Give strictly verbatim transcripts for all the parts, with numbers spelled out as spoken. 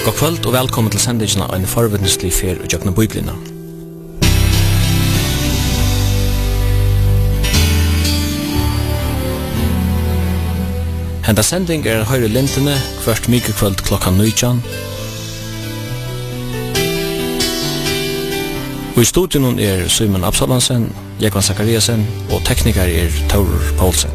God kvöld og velkommen til sendingen av en forventningslig fer og jøkna bøyblina. Henda sending er høyre lintene hvert mykje kvöld klokka nitjan. Og i studien er Simon Absalansen, Jekvan Zakariasen og tekniker er Taurur Paulsen.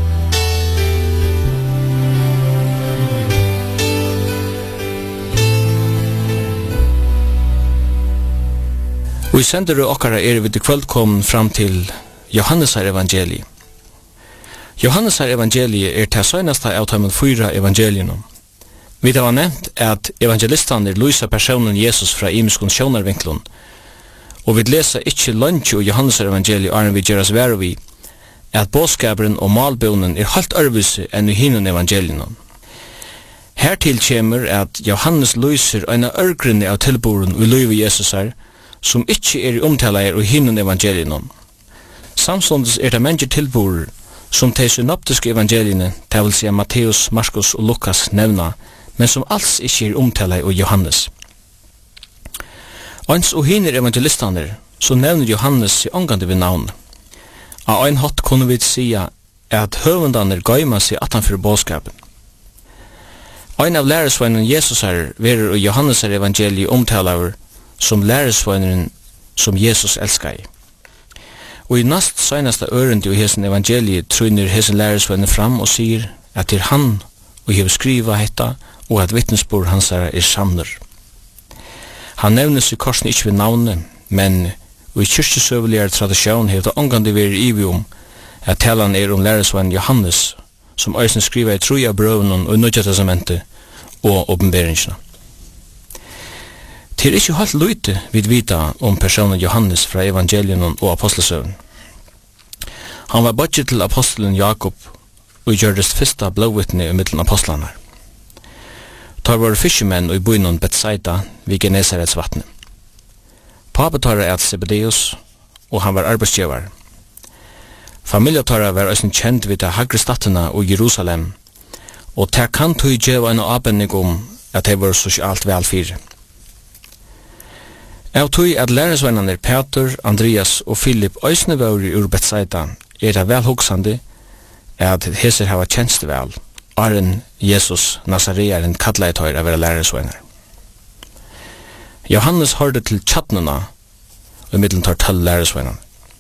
Og i sender okkara er vi til kvöld kom fram til Johannesar evangeliet. Johannesar evangeliet er til søgnasta av tøymen fyra evangelienum. Vi har nevnt at evangelistene lyser personen Jesus fra imiskons sjånarvinklun, og vi leser ikkje lunch og Johannesar evangeliet er vi gjeras væro vi, at båskaberen og malbonen er halt ørvise enn i hinun evangelienum. Hertil kjemur at Johannes lyser eina ørgrunni av tilboren og løyve Jesusar, som ikkje er i omtalager og hinun evangelienum. Samstundes er det mennesker tilborer som de synoptiske evangeliene, det vil si Matteus, Markus og Lukas nevna, men som alls ikkje er omtalager og Johannes. Ans og hinner evangelistane, så nevner Johannes i omgande ved navn. Av ein hatt kunne vi sia at høvendane gøyma seg atanfor bådskapen. Ein av læresveinen Jesus er verer og Johannes er evangeliet omtalager som læresveinen som Jesus elskar i. Og i nast søgnasta ørende og hesen evangeliet trunner hesen læresveinen fram og sier at det er han og hever skriva hetta og at vittnesbord hans er sannur. Han nevnes i korsen ikkje ved navnet, men i kyrkjesøveligere tradisjon hever det omgande veri ivi om at talan er om læresveinen Johannes som øysen skriva i troja brøvnen og i Nødja testamentet og åpenberingsna. Det er ikke helt lite vi vita om personen Johannes fra evangelien og apostelsøvn. Han var budget til apostelen Jakob og gjørdes fyrsta blåvittne i middelen apostlene. Tar var fishermenn og i bøynen Bethsaida ved Genesarets vattne. Papatarra er Zebedeus og han var arbeidsgjøver. Familjatarra var også kjent ved de hagre statene og Jerusalem, og det kan tog gjøre en avbenning om at det var sosialt velfyr. Av tog at læresvennerne Peter, Andreas og Philip øysnevøri ur Bethsaida er det velhoksande at heser hava tjeneste vel, Aren Jesus Nazarearen kallet høyre av være læresvenner. Johannes hørte til tjattnuna og middelen tar tall læresvennerne.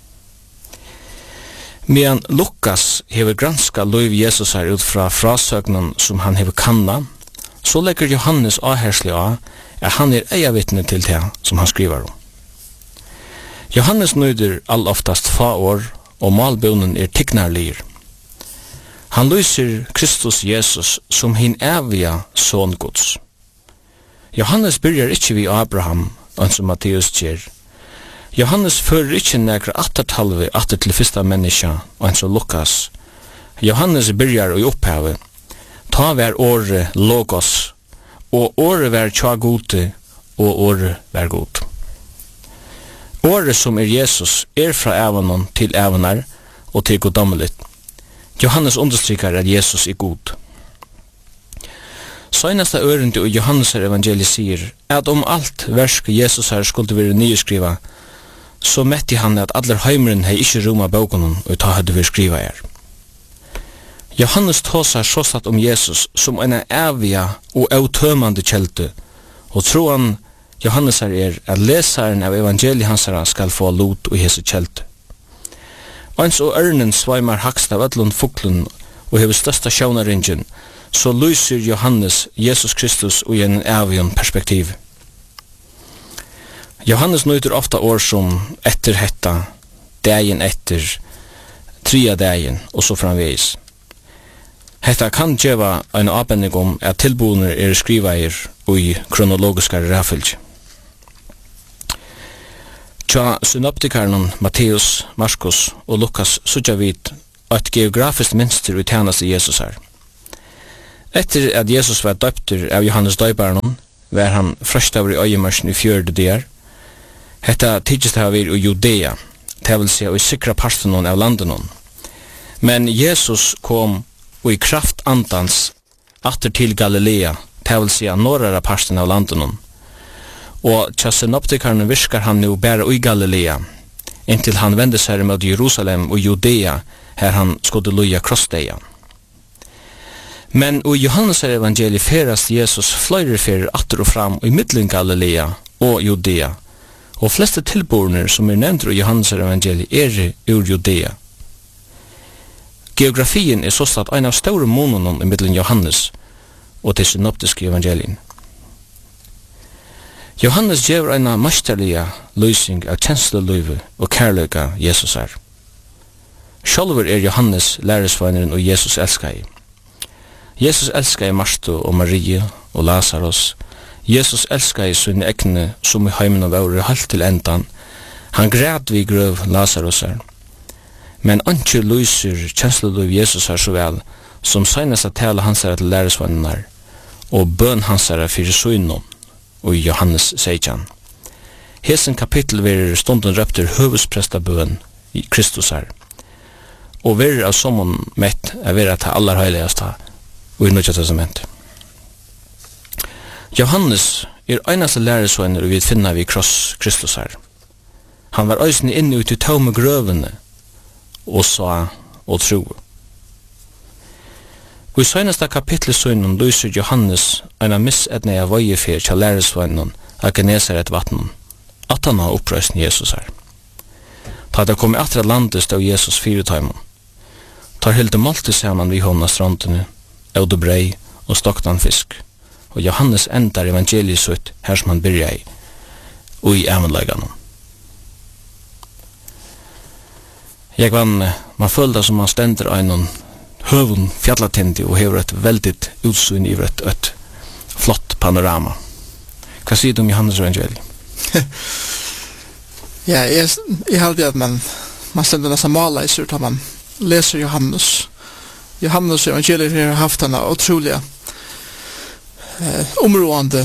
Medan Lukas hever granska løyv Jesus her ut fra frasøgnen som han hever kanna, så legger Johannes avherslig av at han er eia vittne til det som han skriver om. Johannes nøyder all oftast fa år, og malbonen er tignarlir. Han lyser Kristus Jesus som hin evige son Guds. Johannes byrjar ikkje vi Abraham, og som Matteus kjer. Johannes fører ikkje nekra attertalve atter til fyrsta menneska, og som Lukas. Johannes byrjar i opphavet. Ta vær åre logos, og åre vær tja gode, og åre vær god. Åre som er Jesus er fra evanon til evanar og til goddommeligt. Johannes understryker at Jesus er god. Søgnasta ørende og Johannes evangeliet sier at om alt versk Jesus her skulle være nyskriva, så metti han at allar heimeren hei ikkje roma bøkonen og ta hadde vi skriva her. Johannes tåsar så satt om Jesus som en evige og autømande kjelte, og troan Johannes her er at lesaren av evangeliet hansara skal få lot og hese kjelte. Ans og ørnen sveimar hakst av ödlund fuklen og hever størsta sjånaringen, så lyser Johannes Jesus Kristus og i en evigen perspektiv. Johannes nøyder ofta år som etter hetta, dagen etter, tria dagen og så framveis. Hetta kan djeva en avbenning om at tilboner er skrivair og i kronologiska rafylg. Tja synoptikarnon Matteus, Markus og Lukas sutja vid et geografisk minster i tjeneste Jesus her. Etter at Jesus var døpter av Johannes døybarnon, var han frøstaver i øyemarsen i fjørde der. Hetta tidligst har vi i Judea, det vil si i sikra partenon av landenon. Men Jesus kom og i kraft andans atter til Galilea, det vil si norrara parsten av landen. Og tja synoptikarne virkar han nu bæra ui Galilea, inntil han vende seg mot Jerusalem og Judea, her han skulle loja krossdeia. Men i Johannes evangeliet ferast Jesus fløyre fer atter og fram i middelen Galilea og Judea, og fleste tilborner som er nevnt i Johannes evangeliet er ur Judea. Geografien er såstatt en av store månene i middelen Johannes og til synoptiske evangelien. Johannes gjør en mesterlige løsning av kjensleløyve og kærløyga Jesus er. Sjálfur er Johannes læresveineren og Jesus elskar i. Jesus elskar i Marto og Marie og Lazarus. Jesus elskar i sunne ekne som i heimen av året halt til endan. Han græd vi grøv Lazarus er. Men anki lyser kjensleløyve Jesus er så vel som seinast at tala hans er til læresveineren og bøn hans er fyrir søgnom og i Johannes seitjan. Hesen kapittel verir stunden røpter høvesprestabøen i Kristus er, og verir av somon mett er verir til allar heiligasta og i Nødja testament. Johannes er einaste læresøgner vi finna vi kross Kristus er. Han var øysene inne ut i taume grøvene og sa og tro. Og i søgneste kapittelsøgnen lyser Johannes en av misedne av vøyefyr til læresøgnen av Genesaret vattnen, at han har opprøysen Jesus her. Da det kom etter landet stod Jesus fyretøymon. Tar hilde måltid saman vi hånda strandene, øvde brei og stoktan fisk. Og Johannes endar evangeliet sutt her som han byrja i, og i evenleggene. Jeg vann, man følte som man stender av noen høvun fjallatindi og hever et veldig utsyn i et, et flott panorama. Hva sier du om Johannes evangeliet? Ja, jeg, jeg halte at man, man stender nesten maleiser da man leser Johannes. Johannes evangeliet har haft denne utrolige eh, områdende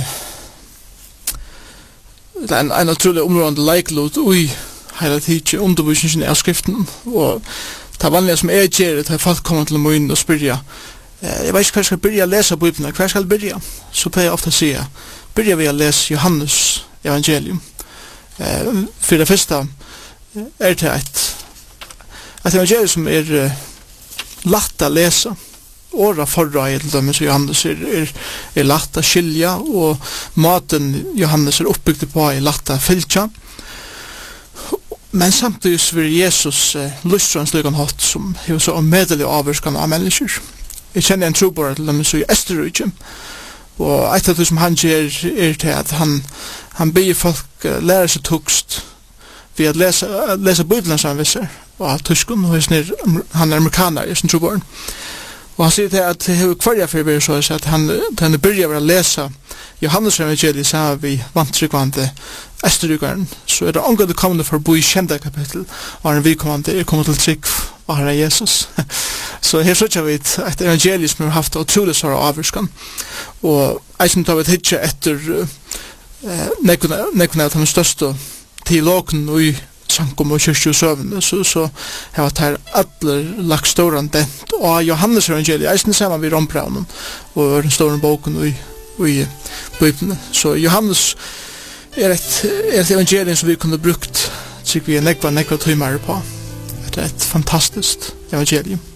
en, en utrolig områdende leiklot ui hele tiden undervisningen av skriften, og det vanlige som jeg gjør det er folk kommer til meg inn og spyrja eh, jeg vet ikke hva jeg skal byrja å lese Bibelen, hva jeg skal byrja, så pleier jeg ofte å si byrja vi å lese Johannes evangelium. Eh, for det første er det et et evangelium som er uh, lagt å lese, åra forrøy til dem som Johannes er, er, er lagt å skilja, og maten Johannes er oppbygd på er lagt å fylkja. Men samtidig så vil Jesus uh, lystra en slik hatt som er så medelig avvirskende av mennesker. Jeg kjenner en trobare til dem som er Esterudje, og et av det som han gjør er til at han, han ber folk uh, lære seg tukst ved å lese, uh, lese Bibelen som han visser, og av tyskun, og han er amerikaner, jeg tror barn. Og han sier til at det er kvarja for å så at han, han begynner å lese Johannes evangeliet sammen vi vantrykvande Esterugaren, så er det omgående kommende for å bo i kjenda kapittel, og han vidkommende er kommet til trygg og han er Jesus. Så her sørger vi et evangeliet som har haft utrolig sår av avvurskan, og jeg som tar vi hitje etter uh, nekkene av den største teologen og i sankum og kyrkju og søvende, så, så har jeg her alle lagt ståren dent, og Johannes evangeliet, eisen sammen vi rombraunen, og den ståren boken og i, og i Bibelen. Så Johannes er et, er et evangelium som vi kunne brukt, så vi er nekva, nekva tøymere på. Det er et fantastisk evangelium.